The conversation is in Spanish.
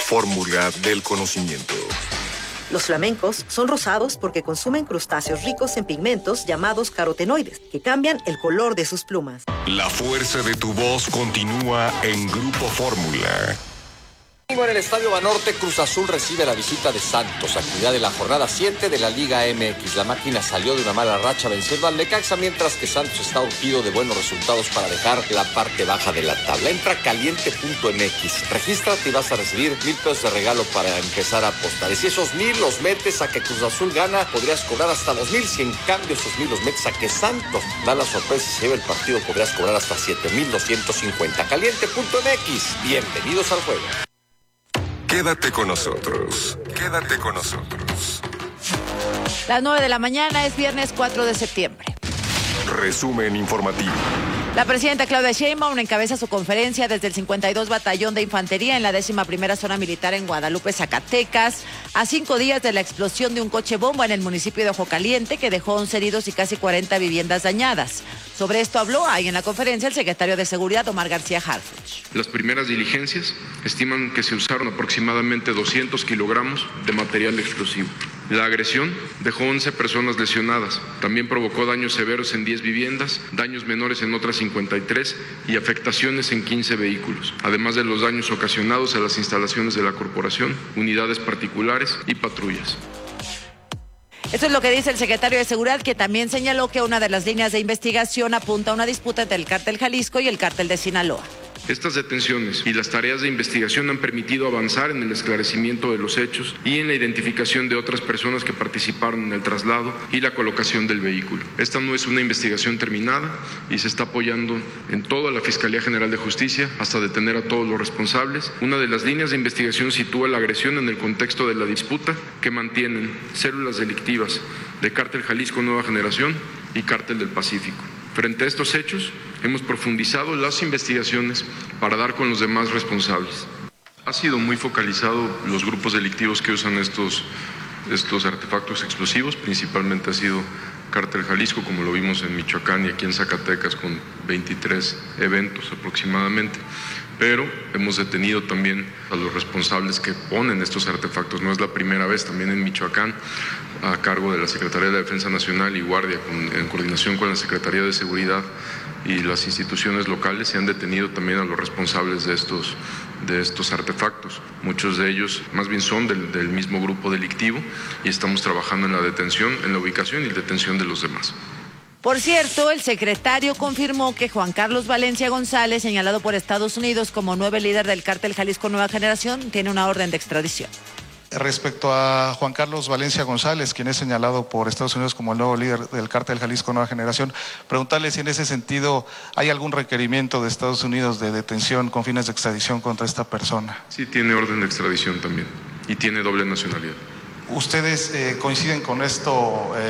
fórmula del conocimiento. Los flamencos son rosados porque consumen crustáceos ricos en pigmentos llamados carotenoides, que cambian el color de sus plumas. La fuerza de tu voz continúa en Grupo Fórmula. En el Estadio Banorte, Cruz Azul recibe la visita de Santos, actividad de la jornada 7 de la Liga MX. La máquina salió de una mala racha venciendo al Necaxa, mientras que Santos está urgido de buenos resultados para dejar la parte baja de la tabla. Entra a caliente.mx, regístrate y vas a recibir $1,000 de regalo para empezar a apostar. Y si esos 1,000 los metes a que Cruz Azul gana, podrías cobrar hasta 2,000. Si en cambio esos 1,000 los metes a que Santos da la sorpresa y se lleva el partido, podrías cobrar hasta 7,250. Caliente.mx, bienvenidos al juego. Quédate con nosotros. Quédate con nosotros. Las 9 de la mañana, es viernes 4 de septiembre. Resumen informativo. La presidenta Claudia Sheinbaum encabeza su conferencia desde el 52 Batallón de Infantería en la 11ª Zona Militar en Guadalupe, Zacatecas, a 5 días de la explosión de un coche bomba en el municipio de Ojo Caliente que dejó 11 heridos y casi 40 viviendas dañadas. Sobre esto habló ahí en la conferencia el secretario de Seguridad, Omar García Harfuch. Las primeras diligencias estiman que se usaron aproximadamente 200 kilogramos de material explosivo. La agresión dejó 11 personas lesionadas. También provocó daños severos en 10 viviendas, daños menores en otras 53 y afectaciones en 15 vehículos, además de los daños ocasionados a las instalaciones de la corporación, unidades particulares y patrullas. Esto es lo que dice el secretario de Seguridad, que también señaló que una de las líneas de investigación apunta a una disputa entre el Cártel Jalisco y el Cártel de Sinaloa. Estas detenciones y las tareas de investigación han permitido avanzar en el esclarecimiento de los hechos y en la identificación de otras personas que participaron en el traslado y la colocación del vehículo. Esta no es una investigación terminada y se está apoyando en toda la Fiscalía General de Justicia hasta detener a todos los responsables. Una de las líneas de investigación sitúa la agresión en el contexto de la disputa que mantienen células delictivas de Cártel Jalisco Nueva Generación y Cártel del Pacífico. Frente a estos hechos, hemos profundizado las investigaciones para dar con los demás responsables. Ha sido muy focalizado los grupos delictivos que usan estos artefactos explosivos, principalmente ha sido Cártel Jalisco, como lo vimos en Michoacán y aquí en Zacatecas con 23 eventos aproximadamente. Pero hemos detenido también a los responsables que ponen estos artefactos. No es la primera vez, también en Michoacán, a cargo de la Secretaría de la Defensa Nacional y Guardia, en coordinación con la Secretaría de Seguridad y las instituciones locales, se han detenido también a los responsables de estos artefactos. Muchos de ellos más bien son del mismo grupo delictivo y estamos trabajando en la detención, en la ubicación y detención de los demás. Por cierto, el secretario confirmó que Juan Carlos Valencia González, señalado por Estados Unidos como nuevo líder del Cártel Jalisco Nueva Generación, tiene una orden de extradición. Respecto a Juan Carlos Valencia González, quien es señalado por Estados Unidos como el nuevo líder del Cártel Jalisco Nueva Generación, preguntarle si en ese sentido hay algún requerimiento de Estados Unidos de detención con fines de extradición contra esta persona. Sí, tiene orden de extradición también y tiene doble nacionalidad. ¿Ustedes coinciden con esto?